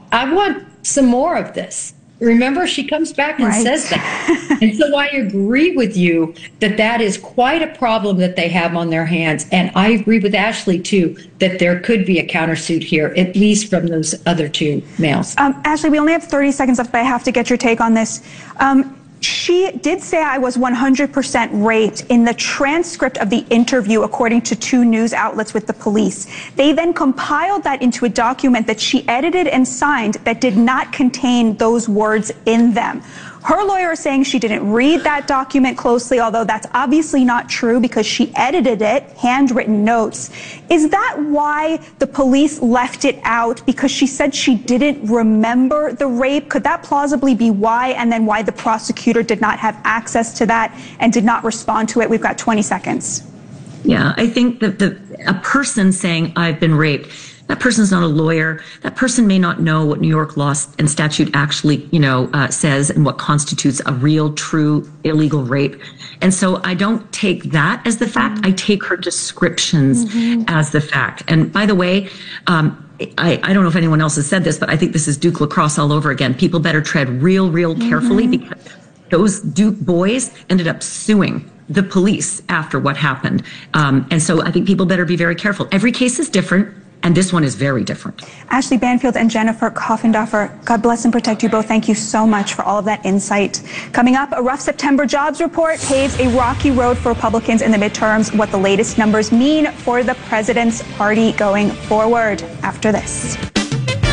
I want some more of this. Remember, she comes back and says that. And so I agree with you that that is quite a problem that they have on their hands. And I agree with Ashley, too, that there could be a countersuit here, at least from those other two males. Ashley, we only have 30 seconds left, but I have to get your take on this. She did say I was 100% raped in the transcript of the interview, according to 2 news outlets with the police. They then compiled that into a document that she edited and signed that did not contain those words in them. Her lawyer is saying she didn't read that document closely, although that's obviously not true because she edited it, handwritten notes. Is that why the police left it out? Because she said she didn't remember the rape? Could that plausibly be why? And then why the prosecutor did not have access to that and did not respond to it? We've got 20 seconds. Yeah, I think that a person saying I've been raped, that person's not a lawyer. That person may not know what New York law and statute actually, says and what constitutes a real, true, illegal rape. And so I don't take that as the fact. I take her descriptions as the fact. And by the way, I don't know if anyone else has said this, but I think this is Duke lacrosse all over again. People better tread real carefully because those Duke boys ended up suing the police after what happened. And so I think people better be very careful. Every case is different. And this one is very different. Ashley Banfield and Jennifer Coffindoffer, God bless and protect you both. Thank you so much for all of that insight. Coming up, a rough September jobs report paves a rocky road for Republicans in the midterms. What the latest numbers mean for the president's party going forward after this.